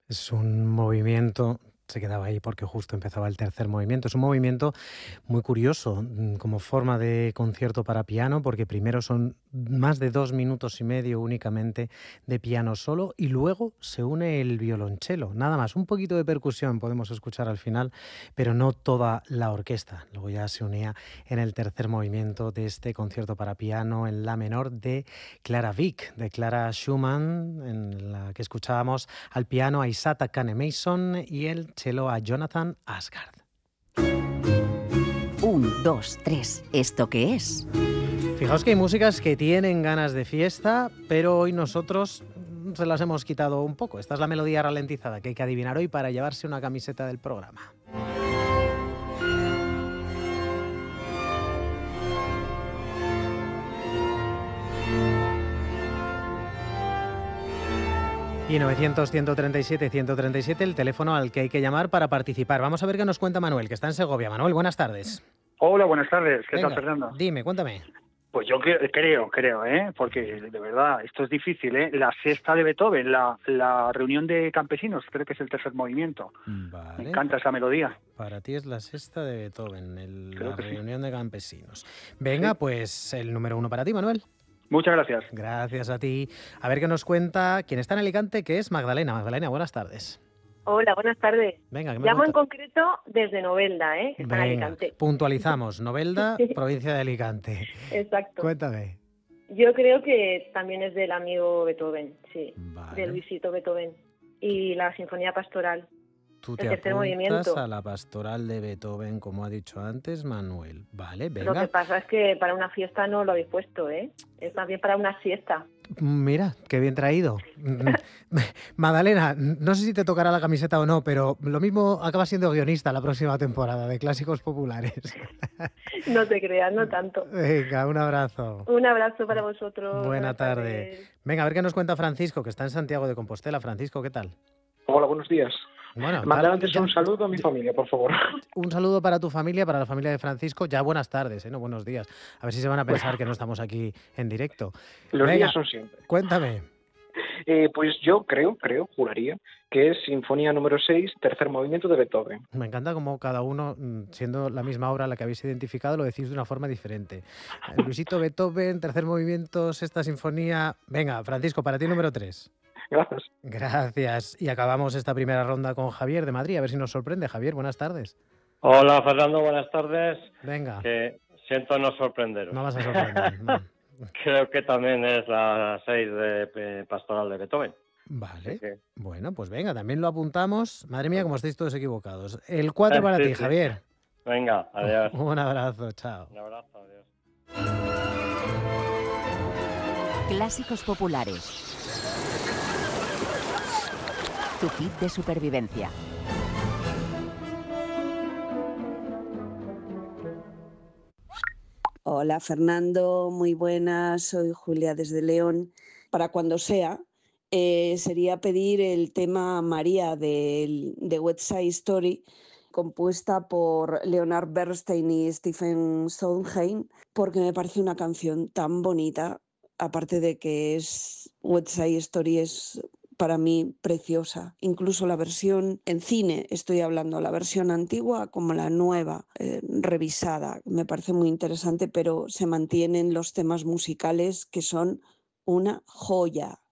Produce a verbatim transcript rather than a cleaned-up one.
Es un movimiento, se quedaba ahí porque justo empezaba el tercer movimiento. Es un movimiento muy curioso, mm, como forma de concierto para piano, porque primero son más de dos minutos y medio únicamente de piano solo y luego se une el violonchelo, nada más. Un poquito de percusión podemos escuchar al final, pero no toda la orquesta. Luego ya se unía en el tercer movimiento de este concierto para piano en la menor de Clara Wieck, de Clara Schumann, en la que escuchábamos al piano a Isata Kane Mason y el cello a Jonathan Asgard. Un, dos, tres. ¿Esto qué es? Fijaos que hay músicas que tienen ganas de fiesta, pero hoy nosotros mm, se las hemos quitado un poco. Esta es la melodía ralentizada que hay que adivinar hoy para llevarse una camiseta del programa. Y novecientos, ciento treinta y siete, ciento treinta y siete, el teléfono al que hay que llamar para participar. Vamos a ver qué nos cuenta Manuel, que está en Segovia. Manuel, buenas tardes. Hola, buenas tardes. ¿Qué Venga, tal, Fernando? dime, cuéntame. Pues yo cre- creo, creo, ¿eh? Porque de verdad, esto es difícil, ¿eh? La sexta de Beethoven, la, la reunión de campesinos, creo que es el tercer movimiento. Me Vale, encanta esa melodía. para ti es la sexta de Beethoven, el- Creo la que sí. reunión de campesinos. Venga, Sí. pues el número uno para ti, Manuel. Muchas gracias. Gracias a ti. A ver qué nos cuenta quien está en Alicante, que es Magdalena. Magdalena, buenas tardes. Hola, buenas tardes. Venga, ¿qué me Llamo en cuentas? concreto desde Novelda, ¿eh? Que está en Venga, Alicante. puntualizamos. Novelda, Sí. provincia de Alicante. Exacto. Cuéntame. Yo creo que también es del amigo Beethoven, sí, de Vale. Luisito Beethoven. Y la Sinfonía Pastoral. Tú el te tercer apuntas movimiento. a la pastoral de Beethoven, como ha dicho antes Manuel. Vale, Lo que venga. pasa es que para una fiesta no lo habéis puesto, ¿eh? Es más bien para una siesta. Mira, qué bien traído. Mm, Magdalena, no sé si te tocará la camiseta o no, pero lo mismo acaba siendo guionista la próxima temporada de Clásicos Populares. No te creas, no tanto. Venga, un abrazo. Un abrazo para vosotros. Buena Buenas tarde. tardes. Venga, a ver qué nos cuenta Francisco, que está en Santiago de Compostela. Francisco, ¿qué tal? Hola, buenos días. Bueno, Manda tal- antes ya- un saludo a mi ya- familia, por favor. un saludo para tu familia, para la familia de Francisco. Ya buenas tardes, ¿eh? No buenos días. A ver si se van a pensar que no estamos aquí en directo. Los Venga, días son siempre. cuéntame. Eh, pues yo creo, creo, juraría, que es Sinfonía número seis, tercer movimiento de Beethoven. Me encanta como cada uno, mm, siendo la misma obra la que habéis identificado, lo decís de una forma diferente. Eh, Luisito Beethoven, tercer movimiento, sexta sinfonía. Venga, Francisco, para ti número tres. Gracias. Gracias. Y acabamos esta primera ronda con Javier de Madrid. A ver si nos sorprende. Javier, buenas tardes. Hola Fernando, buenas tardes. Venga, Que siento no sorprenderos. no vas a sorprender. no. Creo que también es la seis de eh, Pastoral de Beethoven. Vale. Así que- Bueno, pues venga, también lo apuntamos. Madre mía, como estáis todos equivocados. El cuatro para Sí, ti, sí. Javier. Venga, adiós. Un abrazo, chao. Un abrazo, adiós. Clásicos populares. Tu kit de supervivencia. Hola Fernando, muy buenas, soy Julia desde León. Para cuando sea, eh, sería pedir el tema María de, de West Side Story, compuesta por Leonard Bernstein y Stephen Sondheim, porque me parece una canción tan bonita, aparte de que es West Side Story es para mí preciosa. Incluso la versión en cine, estoy hablando, la versión antigua como la nueva, eh, revisada, me parece muy interesante, pero se mantienen los temas musicales que son una joya.